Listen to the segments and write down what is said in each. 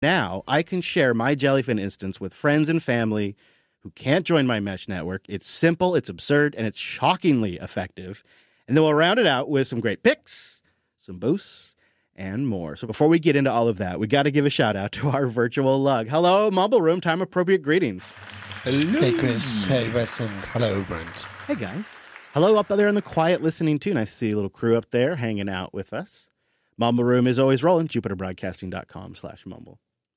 Now I can share my Jellyfin instance with friends and family who can't join my mesh network. It's simple, it's absurd, and it's shockingly effective. And then we'll round it out with some great picks, some boosts, and more. So before we get into all of that, we got to give a shout out to our virtual lug. Hello, Mumble Room, time appropriate greetings. Hello. Hey, Chris. Hey, Wes, and hello, Brent. Hey, guys. Hello up there in the quiet listening too. Nice to see a little crew up there hanging out with us. Mumble Room is always rolling, jupiterbroadcasting.com/mumble.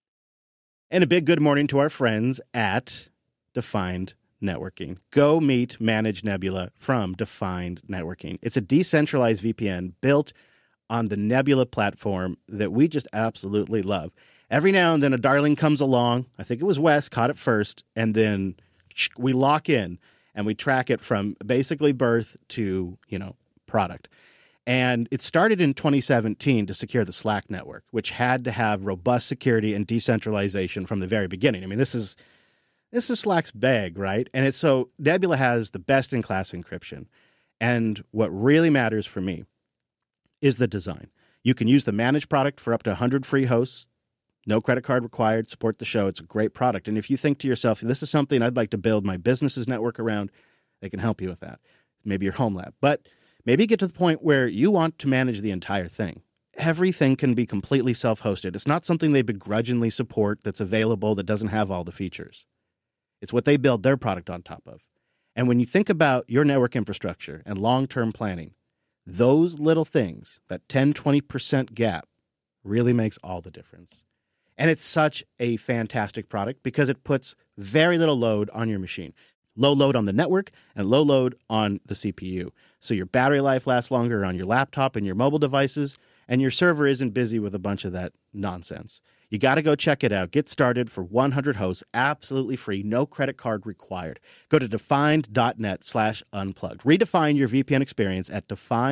And a big good morning to our friends at Defined Networking. Go meet Manage Nebula from Defined Networking. It's a decentralized VPN built on the Nebula platform that we just absolutely love. Every now and then a darling comes along. I think it was Wes, caught it first, and then we lock in and we track it from basically birth to, product. And it started in 2017 to secure the Slack network, which had to have robust security and decentralization from the very beginning. I mean, this is Slack's bag, right? And it's so Nebula has the best-in-class encryption. And what really matters for me is the design. You can use the managed product for up to 100 free hosts. No credit card required. Support the show. It's a great product. And if you think to yourself, this is something I'd like to build my business's network around, they can help you with that. Maybe your home lab. But maybe get to the point where you want to manage the entire thing. Everything can be completely self-hosted. It's not something they begrudgingly support that's available that doesn't have all the features. It's what they build their product on top of. And when you think about your network infrastructure and long-term planning, those little things, that 10-20% gap, really makes all the difference. And it's such a fantastic product because it puts very little load on your machine. Low load on the network and low load on the CPU. So your battery life lasts longer on your laptop and your mobile devices, and your server isn't busy with a bunch of that nonsense. You got to go check it out. Get started for 100 hosts, absolutely free, no credit card required. Go to defined.net/unplugged. Redefine your VPN experience at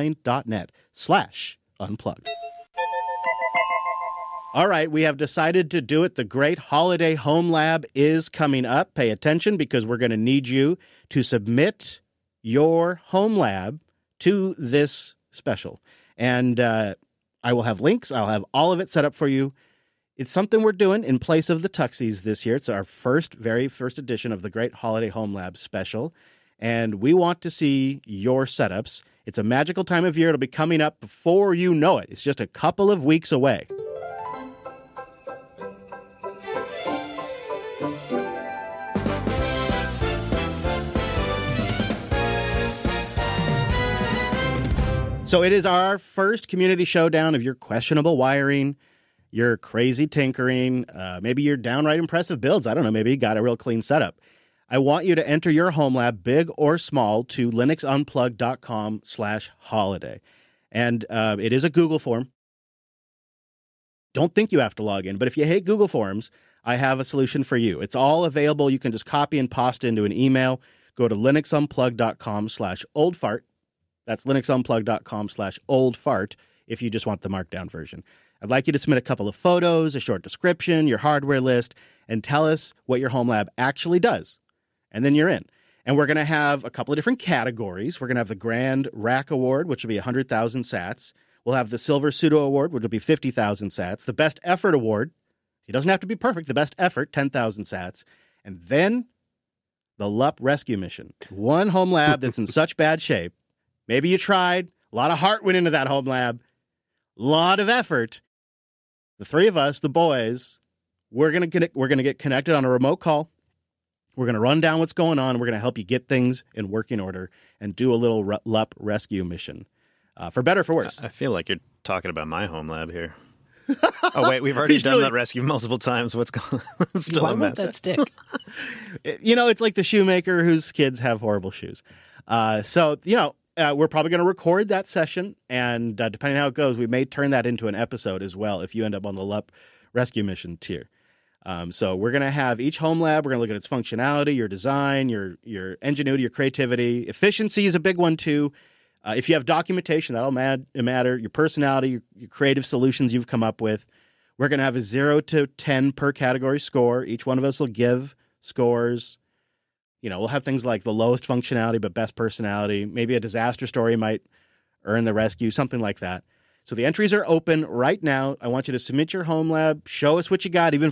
defined.net/unplugged. All right, we have decided to do it. The Great Holiday Home Lab is coming up. Pay attention because we're going to need you to submit your home lab to this special. And I will have links. I'll have all of it set up for you. It's something we're doing in place of the Tuxies this year. It's our very first edition of the Great Holiday Home Lab special. And we want to see your setups. It's a magical time of year. It'll be coming up before you know it. It's just a couple of weeks away. So it is our first community showdown of your questionable wiring, your crazy tinkering, maybe your downright impressive builds. I don't know, maybe you got a real clean setup. I want you to enter your home lab, big or small, to linuxunplugged.com/holiday. And it is a Google form. Don't think you have to log in, but if you hate Google Forms, I have a solution for you. It's all available. You can just copy and paste into an email. Go to linuxunplugged.com/oldfart. That's linuxunplugged.com/oldfart if you just want the markdown version. I'd like you to submit a couple of photos, a short description, your hardware list, and tell us what your home lab actually does. And then you're in. And we're going to have a couple of different categories. We're going to have the Grand Rack Award, which will be 100,000 sats. We'll have the Silver Pseudo Award, which will be 50,000 sats. The Best Effort Award, it doesn't have to be perfect, the Best Effort, 10,000 sats. And then the LUP Rescue Mission. One home lab that's in such bad shape. Maybe you tried. A lot of heart went into that home lab. A lot of effort. The three of us, the boys, we're going to get connected on a remote call. We're going to run down what's going on. We're going to help you get things in working order and do a little LUP rescue mission. For better or for worse. I feel like you're talking about my home lab here. Oh, wait, we've already done that rescue multiple times. What's going on? It's still a mess. Why won't that stick? It's like the shoemaker whose kids have horrible shoes. We're probably going to record that session, and depending on how it goes, we may turn that into an episode as well if you end up on the LUP rescue mission tier. So we're going to have each home lab. We're going to look at its functionality, your design, your ingenuity, your creativity. Efficiency is a big one, too. If you have documentation, that'll matter. Your personality, your creative solutions you've come up with. We're going to have a 0 to 10 per category score. Each one of us will give scores. We'll have things like the lowest functionality but best personality. Maybe a disaster story might earn the rescue, something like that. So the entries are open right now. I want you to submit your home lab, show us what you got, even